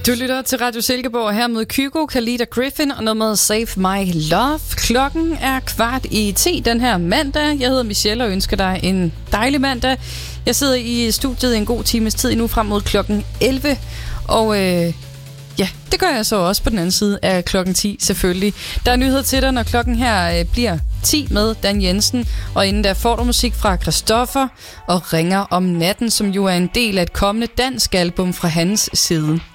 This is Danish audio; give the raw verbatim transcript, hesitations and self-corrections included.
Du lytter til Radio Silkeborg her med Kygo, Khalid og Griffin og noget med Save My Love. Klokken er kvart i ti den her mandag. Jeg hedder Michelle og ønsker dig en dejlig mandag. Jeg sidder i studiet en god times tid nu frem mod klokken elleve. Og øh, ja, det gør jeg så også på den anden side af klokken ti selvfølgelig. Der er nyheder til dig, når klokken her øh, bliver ti med Dan Jensen. Og inden der får du musik fra Christoffer og Ringer om natten, som jo er en del af et kommende dansk album fra hans side.